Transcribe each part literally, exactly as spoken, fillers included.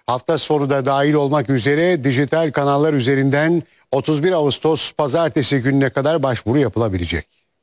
Hafta sonu da dahil olmak üzere dijital kanallar üzerinden otuz bir Ağustos pazartesi gününe kadar başvuru yapılabilecek.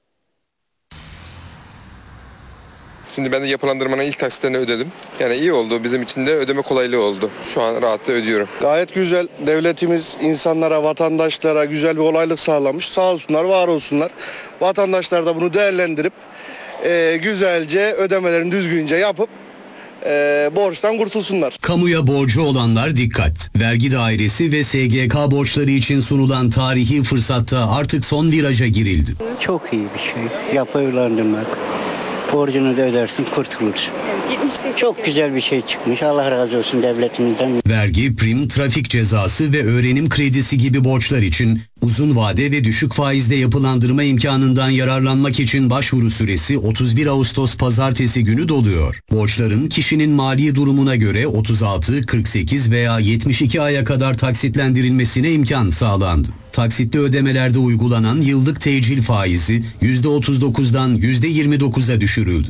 Şimdi ben de yapılandırmanın ilk taksitlerini ödedim. Yani iyi oldu. Bizim için de ödeme kolaylığı oldu. Şu an rahatla ödüyorum. Gayet güzel. Devletimiz insanlara, vatandaşlara güzel bir kolaylık sağlamış. Sağ olsunlar, var olsunlar. Vatandaşlar da bunu değerlendirip e, güzelce ödemelerini düzgünce yapıp e, borçtan kurtulsunlar. Kamuya borcu olanlar dikkat. Vergi dairesi ve S G K borçları için sunulan tarihi fırsatta artık son viraja girildi. Çok iyi bir şey. Yapılandırmak. Borcunu da ödersin, kurtulursun. Çok güzel bir şey çıkmış. Allah razı olsun devletimizden. Vergi, prim, trafik cezası ve öğrenim kredisi gibi borçlar için uzun vade ve düşük faizde yapılandırma imkanından yararlanmak için başvuru süresi otuz bir Ağustos pazartesi günü doluyor. Borçların kişinin mali durumuna göre otuz altı, kırk sekiz veya yetmiş iki aya kadar taksitlendirilmesine imkan sağlandı. Taksitli ödemelerde uygulanan yıllık tecil faizi yüzde otuz dokuzdan yüzde yirmi dokuza düşürüldü.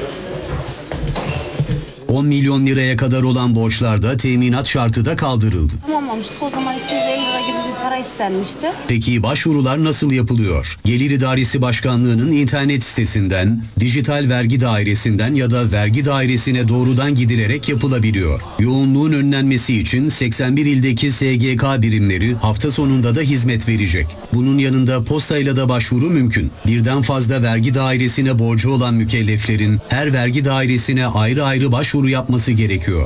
on milyon liraya kadar olan borçlarda teminat şartı da kaldırıldı. Tamamlamıştık. O zaman iki yüz elli lira gibi bir para istenmişti. Peki başvurular nasıl yapılıyor? Gelir İdaresi Başkanlığı'nın internet sitesinden, dijital vergi dairesinden ya da vergi dairesine doğrudan gidilerek yapılabiliyor. Yoğunluğun önlenmesi için seksen bir ildeki S G K birimleri hafta sonunda da hizmet verecek. Bunun yanında postayla da başvuru mümkün. Birden fazla vergi dairesine borcu olan mükelleflerin her vergi dairesine ayrı ayrı başvuru yapması gerekiyor.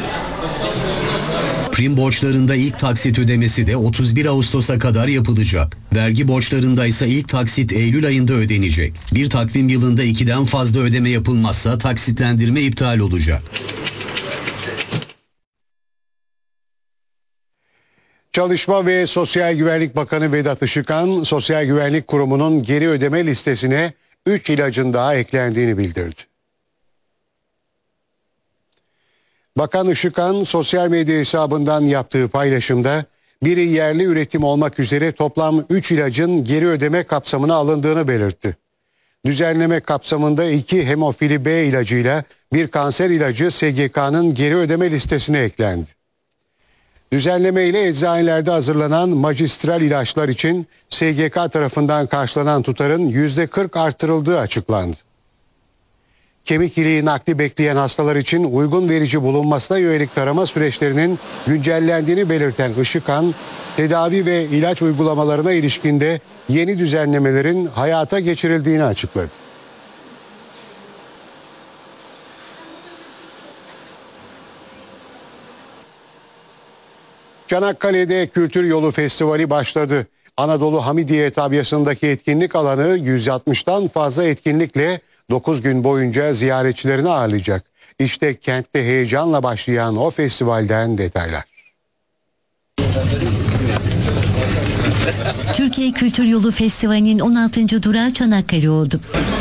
Prim borçlarında ilk taksit ödemesi de otuz bir Ağustos'a kadar yapılacak. Vergi borçlarında ise ilk taksit Eylül ayında ödenecek. Bir takvim yılında ikiden fazla ödeme yapılmazsa taksitlendirme iptal olacak. Çalışma ve Sosyal Güvenlik Bakanı Vedat Işıkhan, Sosyal Güvenlik Kurumu'nun geri ödeme listesine üç ilacın daha eklendiğini bildirdi. Bakan Işıkhan sosyal medya hesabından yaptığı paylaşımda biri yerli üretim olmak üzere toplam üç ilacın geri ödeme kapsamına alındığını belirtti. Düzenleme kapsamında iki hemofili B ilacıyla bir kanser ilacı S G K'nın geri ödeme listesine eklendi. Düzenleme ile eczanelerde hazırlanan magistral ilaçlar için S G K tarafından karşılanan tutarın yüzde kırk artırıldığı açıklandı. Kemik iliği nakli bekleyen hastalar için uygun verici bulunmasına yönelik tarama süreçlerinin güncellendiğini belirten Işıkhan, tedavi ve ilaç uygulamalarına ilişkinde yeni düzenlemelerin hayata geçirildiğini açıkladı. Çanakkale'de Kültür Yolu Festivali başladı. Anadolu Hamidiye tabyasındaki etkinlik alanı yüz altmıştan fazla etkinlikle dokuz gün boyunca ziyaretçilerini ağırlayacak. İşte kentte heyecanla başlayan o festivalden detaylar. Türkiye Kültür Yolu Festivali'nin on altıncı durağı Çanakkale oldu.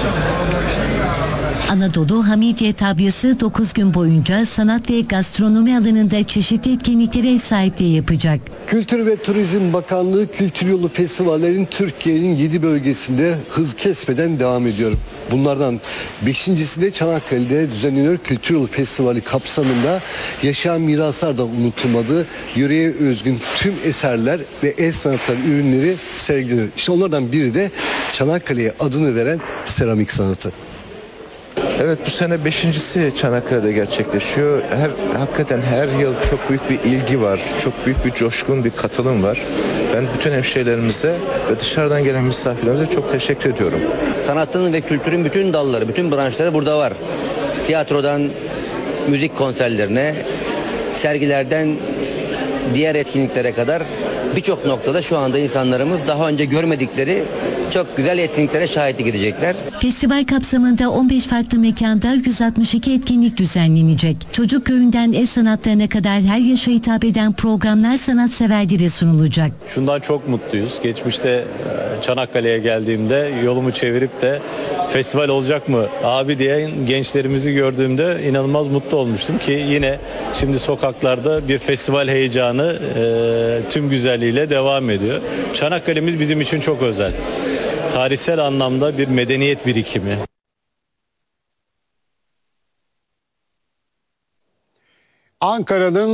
Anadolu Hamidiye tabyası dokuz gün boyunca sanat ve gastronomi alanında çeşitli etkinliklere ev sahipliği yapacak. Kültür ve Turizm Bakanlığı Kültür Yolu Festivallerin Türkiye'nin yedi bölgesinde hız kesmeden devam ediyor. Bunlardan beşincisi de Çanakkale'de düzenleniyor. Kültür Yolu Festivali kapsamında yaşayan miraslar da unutulmadı. Yöreye özgün tüm eserler ve el sanatları ürünleri sergileniyor. İşte onlardan biri de Çanakkale'ye adını veren seramik sanatı. Evet, bu sene beşincisi Çanakkale'de gerçekleşiyor. Her hakikaten her yıl çok büyük bir ilgi var. Çok büyük bir coşkun bir katılım var. Ben bütün hemşehrilerimize ve dışarıdan gelen misafirlerimize çok teşekkür ediyorum. Sanatın ve kültürün bütün dalları, bütün branşları burada var. Tiyatrodan müzik konserlerine, sergilerden diğer etkinliklere kadar birçok noktada şu anda insanlarımız daha önce görmedikleri çok güzel etkinliklere şahitlik edecekler. Festival kapsamında on beş farklı mekanda yüz altmış iki etkinlik düzenlenecek. Çocuk köyünden el sanatlarına kadar her yaşa hitap eden programlar sanatseverlere sunulacak. Şundan çok mutluyuz. Geçmişte Çanakkale'ye geldiğimde yolumu çevirip de festival olacak mı abi diye gençlerimizi gördüğümde inanılmaz mutlu olmuştum ki yine şimdi sokaklarda bir festival heyecanı e, tüm güzelliğiyle devam ediyor. Çanakkale'miz bizim için çok özel. Tarihsel anlamda bir medeniyet birikimi. Ankara'nın